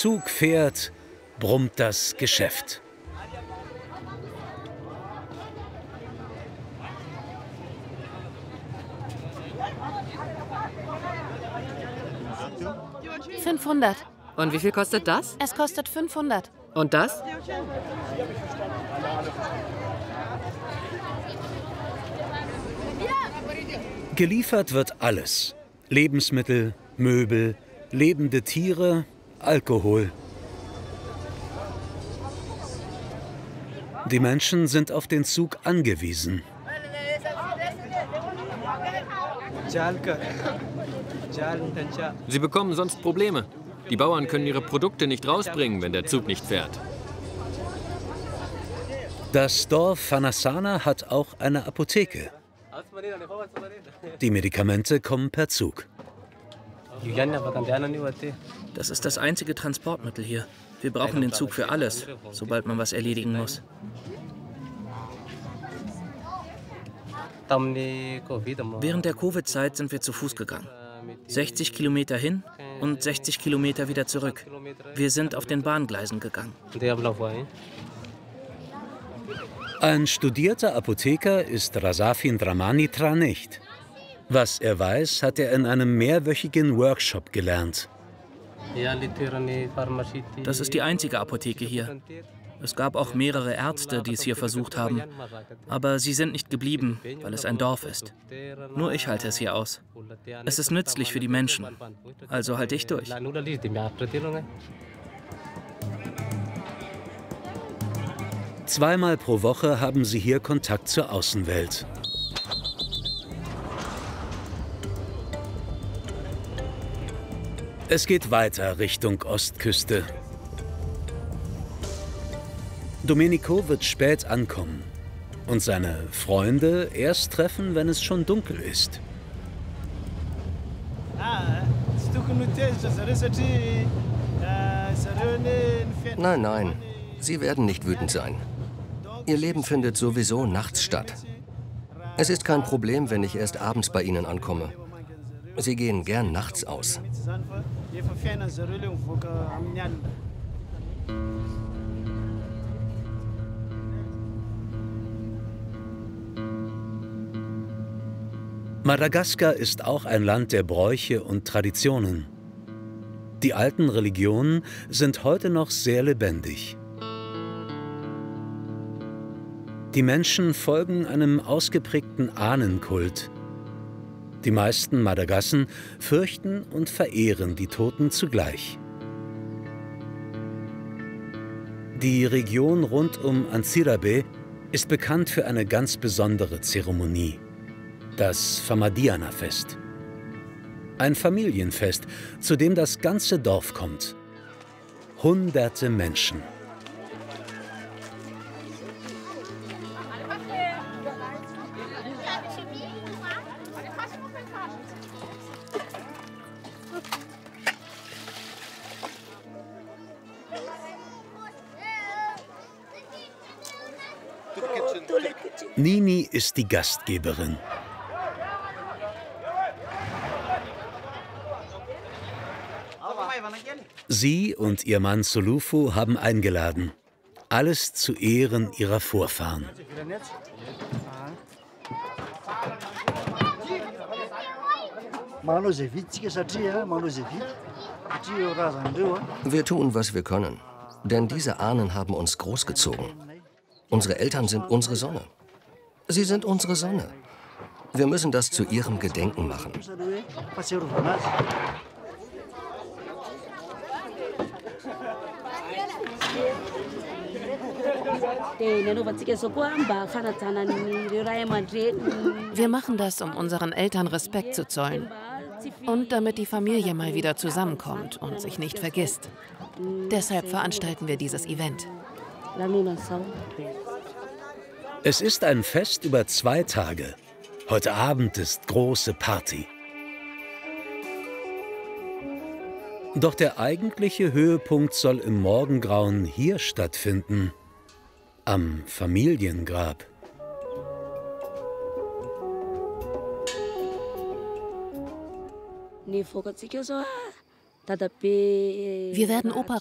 Zug fährt, brummt das Geschäft. $500. Und wie viel kostet das? Es kostet 500. Und das? Geliefert wird alles. Lebensmittel, Möbel, lebende Tiere, Alkohol. Die Menschen sind auf den Zug angewiesen. Sie bekommen sonst Probleme. Die Bauern können ihre Produkte nicht rausbringen, wenn der Zug nicht fährt. Das Dorf Fanasana hat auch eine Apotheke. Die Medikamente kommen per Zug. Das ist das einzige Transportmittel hier. Wir brauchen den Zug für alles, sobald man was erledigen muss. Während der Covid-Zeit sind wir zu Fuß gegangen. 60 Kilometer hin und 60 Kilometer wieder zurück. Wir sind auf den Bahngleisen gegangen. Ein studierter Apotheker ist Rasafin Dramanitra nicht. Was er weiß, hat er in einem mehrwöchigen Workshop gelernt. Das ist die einzige Apotheke hier. Es gab auch mehrere Ärzte, die es hier versucht haben. Aber sie sind nicht geblieben, weil es ein Dorf ist. Nur ich halte es hier aus. Es ist nützlich für die Menschen. Also halte ich durch. Zweimal pro Woche haben sie hier Kontakt zur Außenwelt. Es geht weiter Richtung Ostküste. Domenico wird spät ankommen und seine Freunde erst treffen, wenn es schon dunkel ist. Nein, nein, sie werden nicht wütend sein. Ihr Leben findet sowieso nachts statt. Es ist kein Problem, wenn ich erst abends bei ihnen ankomme. Sie gehen gern nachts aus. Madagaskar ist auch ein Land der Bräuche und Traditionen. Die alten Religionen sind heute noch sehr lebendig. Die Menschen folgen einem ausgeprägten Ahnenkult. Die meisten Madagassen fürchten und verehren die Toten zugleich. Die Region rund um Antsirabe ist bekannt für eine ganz besondere Zeremonie. Das Famadiana-Fest. Ein Familienfest, zu dem das ganze Dorf kommt. Hunderte Menschen. Nini ist die Gastgeberin. Sie und ihr Mann Solufu haben eingeladen. Alles zu Ehren ihrer Vorfahren. Wir tun, was wir können. Denn diese Ahnen haben uns großgezogen. Unsere Eltern sind unsere Sonne. Sie sind unsere Sonne. Wir müssen das zu ihrem Gedenken machen. Wir machen das, um unseren Eltern Respekt zu zollen. Und damit die Familie mal wieder zusammenkommt und sich nicht vergisst. Deshalb veranstalten wir dieses Event. Es ist ein Fest über 2 Tage. Heute Abend ist große Party. Doch der eigentliche Höhepunkt soll im Morgengrauen hier stattfinden. Am Familiengrab. Wir werden Opa